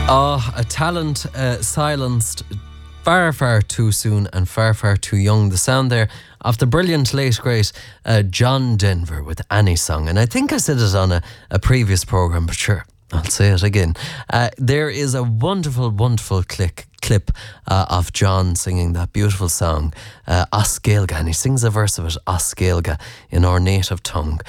Oh, a talent silenced far, far too soon and far, far too young. The sound there of the brilliant, late, great John Denver with Annie Song. And I think I said it on a previous programme, but sure, I'll say it again. There is a wonderful, wonderful clip of John singing that beautiful song, As Gaeilge, and he sings a verse of it, As Gaeilge, in our native tongue.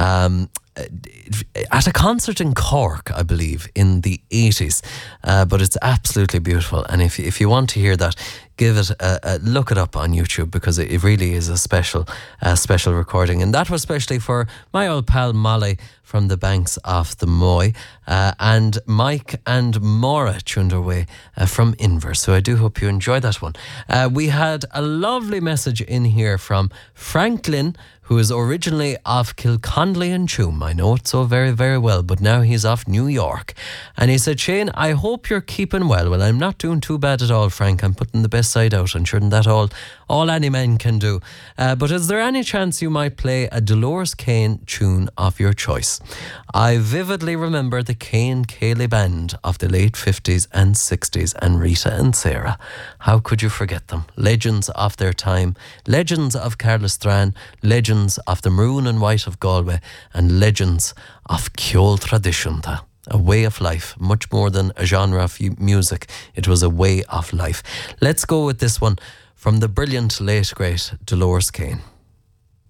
At a concert in Cork, I believe, in the 80s. But it's absolutely beautiful. And if you want to hear that, give it look it up on YouTube, because it really is a special recording. And that was especially for my old pal Molly from the banks of the Moy, and Mike and Maura tuned our way from Inver. So I do hope you enjoyed that one. We had a lovely message in here from Franklin, who is originally off Kilconnelly and Tuam. I know it so very, very well, but now he's off New York. And he said, Shane, I hope you're keeping well. Well, I'm not doing too bad at all, Frank. I'm putting the best side out, and shouldn't that all any man can do. But is there any chance you might play a Dolores Kane tune of your choice? I vividly remember the Kane Ceilidh band of the late 50s and 60s, and Rita and Sarah. How could you forget them? Legends of their time, legends of Carla Strachan, legends of the Maroon and White of Galway, and legends of Ceol Tradiisiúnta. A way of life, much more than a genre of music. It was a way of life. Let's go with this one from the brilliant, late, great Dolores Kane.